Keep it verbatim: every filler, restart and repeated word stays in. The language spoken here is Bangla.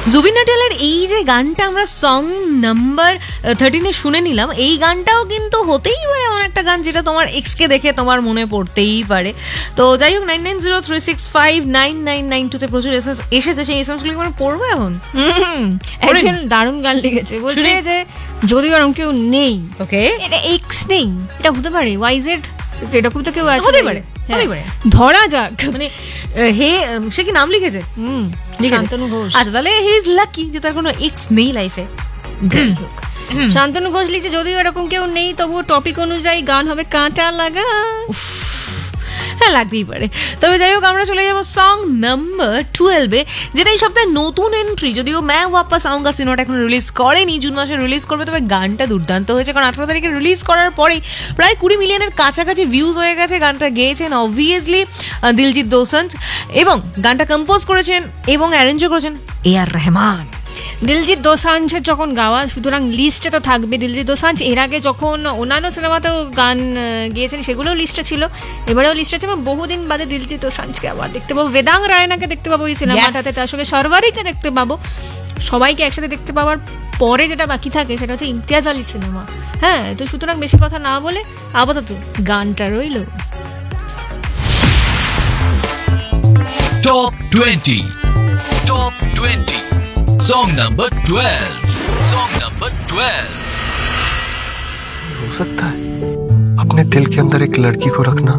জুবিন নটিয়ালের এই যে গানটা আমরা সং নাম্বার থার্টিনে শুনে নিলাম, এই গানটাও কিন্তু হতেই পারে এমন একটা গান যেটা তোমার এক্সকে দেখে তোমার মনে পড়তেই পারে। তো যাই হোক, nine nine zero three six five nine nine nine টুতে প্রচুর এসএস এসেছে, সেই এসএমসগুলো মানে পড়বো এখন। একজন দারুণ গান লিখেছে, বলছে যে যদি ওরকম কেউ নেই, ওকে, এটা এক্স নেই, এটা হতে পারে ওয়াইজেড, এরকম তো কেউ আছে, হতে পারে, হতে পারে, ধরা যাক। মানে হে, সে কি নাম লিখেছে? হুম, শান্তনু ঘোষ। আচ্ছা, তাহলে হি ইজ লাকি যে তার কোনো এক্স নেই লাইফে। শান্তনু ঘোষ লিখছে যদিও এরকম কেউ নেই তবুও টপিক অনুযায়ী গান হবে কাঁটা লাগা। হ্যাঁ, লাগতেই পারে। তবে যাই হোক, আমরা চলে যাবো সং নাম্বার টুয়েলভে, যেটা এই সপ্তাহে নতুন এন্ট্রি। যদিও ম্যা ওয়াপাস আউঙ্গা সিনেমাটা এখন রিলিজ করেনি, জুন মাসে রিলিজ করবে, তবে গানটা দুর্দান্ত হয়েছে, কারণ আঠারো তারিখে রিলিজ করার পরেই প্রায় কুড়ি মিলিয়নের কাছাকাছি ভিউজ হয়ে গেছে। গানটা গেয়েছেন অবভিয়াসলি দিলজিৎ দোসাঞ্জ, এবং গানটা কম্পোজ করেছেন এবং অ্যারেঞ্জও করেছেন এ আর রহমান। দিলজিৎ দোসাঞ্জের যখন গাওয়া, সুতরাং লিস্টে তো থাকবে। দিলজিৎ দোসাঞ্জ এর আগে যখন অন্যান্য সিনেমাতেও গান গিয়েছেন সেগুলোও লিস্টে ছিল, এবারেও লিস্টে ছিল। বহুদিন বাদে দিলজিৎ দোসাঞ্জকে আবার দেখতে পাবো, বেদাং রায়নাকে দেখতে পাবো এই সিনেমাটাতে, তার সঙ্গে সরওয়ারিকে দেখতে পাবো। সবাইকে একসাথে দেখতে পাওয়ার পরে যেটা বাকি থাকে সেটা হচ্ছে ইমতিয়াজ আলী সিনেমা। হ্যাঁ, তো সুতরাং বেশি কথা না বলে আপাতত গানটা রইল। Top twenty. Top twenty. Song number twelve. Song number twelve. हो सकता है अपने दिल के अंदर एक लड़की को रखना